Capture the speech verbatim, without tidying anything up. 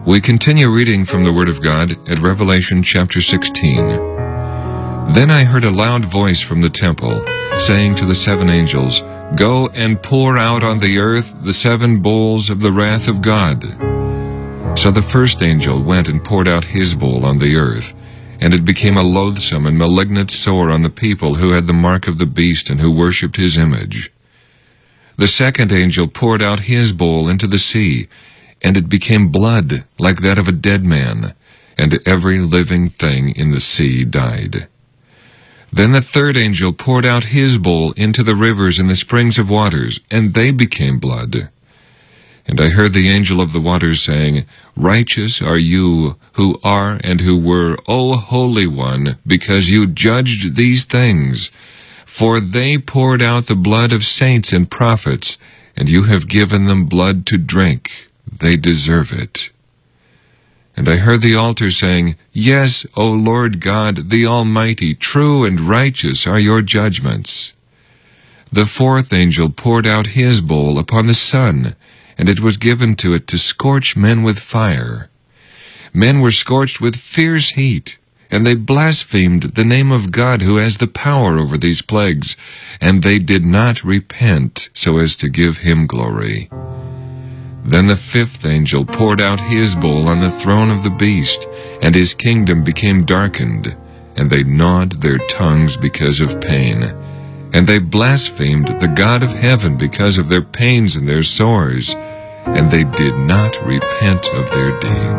We continue reading from the Word of God at Revelation chapter sixteen. Then I heard a loud voice from the temple, saying to the seven angels, "Go and pour out on the earth the seven bowls of the wrath of God." So the first angel went and poured out his bowl on the earth, and it became a loathsome and malignant sore on the people who had the mark of the beast and who worshipped his image. The second angel poured out his bowl into the sea, and it became blood like that of a dead man, and every living thing in the sea died. Then the third angel poured out his bowl into the rivers and the springs of waters, and they became blood. And I heard the angel of the waters saying, "Righteous are you who are and who were, O Holy One, because you judged these things. For they poured out the blood of saints and prophets, and you have given them blood to drink. They deserve it." And I heard the altar saying, "Yes, O Lord God, the Almighty, true and righteous are your judgments." The fourth angel poured out his bowl upon the sun, and it was given to it to scorch men with fire. Men were scorched with fierce heat, and they blasphemed the name of God who has the power over these plagues, and they did not repent so as to give him glory. Then the fifth angel poured out his bowl on the throne of the beast, and his kingdom became darkened, and they gnawed their tongues because of pain. And they blasphemed the God of heaven because of their pains and their sores, and they did not repent of their deeds.